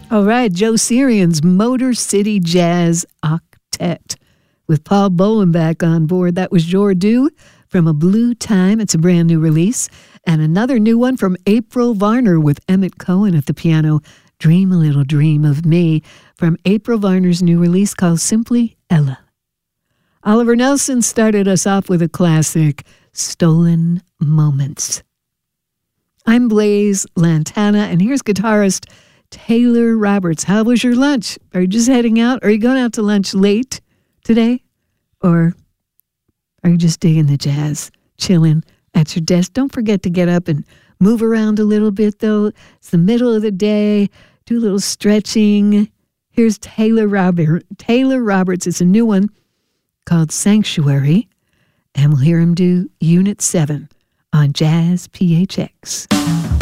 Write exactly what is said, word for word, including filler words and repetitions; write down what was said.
All right, Joe Sirian's Motor City Jazz Octet with Paul Bowen back on board. That was Jordu from A Blue Time. It's a brand new release. And another new one from April Varner with Emmett Cohen at the piano. Dream a Little Dream of Me from April Varner's new release called Simply Ella. Oliver Nelson started us off with a classic, Stolen Moments. I'm Blaze Lantana, and here's guitarist Taylor Roberts. How was your lunch? Are you just heading out? Are you going out to lunch late today? Or are you just digging the jazz, chilling at your desk? Don't forget to get up and move around a little bit, though. It's the middle of the day. Do a little stretching. Here's Taylor Robert. Taylor Roberts. It's a new one called Sanctuary, and we'll hear him do Unit seven on Jazz P H X.